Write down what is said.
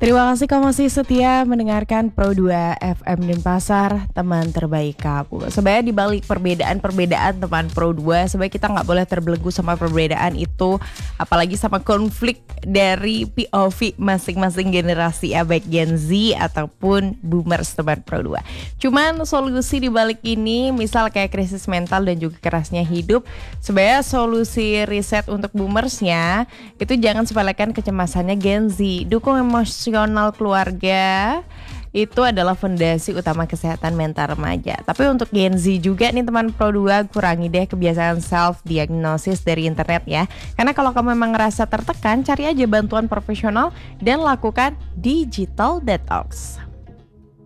Terima kasih kamu masih setia mendengarkan Pro 2 FM Denpasar, teman terbaik kamu. Sebenarnya di balik perbedaan-perbedaan teman Pro 2, sebenarnya kita nggak boleh terbelenggu sama perbedaan itu, apalagi sama konflik dari POV masing-masing generasi, ya baik Gen Z ataupun Boomers teman Pro 2. Cuman solusi di balik ini, misal kayak krisis mental dan juga kerasnya hidup, sebenarnya solusi riset untuk Boomersnya itu jangan sepelekan kecemasannya Gen Z. Dukung emosional keluarga itu adalah fondasi utama kesehatan mental remaja. Tapi untuk Gen Z juga nih teman Pro 2, kurangi deh kebiasaan self-diagnosis dari internet ya. Karena kalau kamu memang ngerasa tertekan, cari aja bantuan profesional dan lakukan digital detox.